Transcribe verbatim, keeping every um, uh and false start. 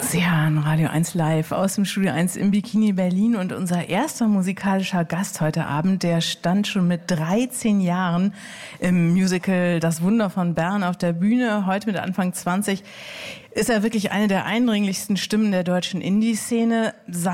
Sie hören Radio eins live aus dem Studio eins im Bikini Berlin und unser erster musikalischer Gast heute Abend, der stand schon mit dreizehn Jahren im Musical Das Wunder von Bern auf der Bühne. Heute mit Anfang zwanzig ist er wirklich eine der eindringlichsten Stimmen der deutschen Indie-Szene.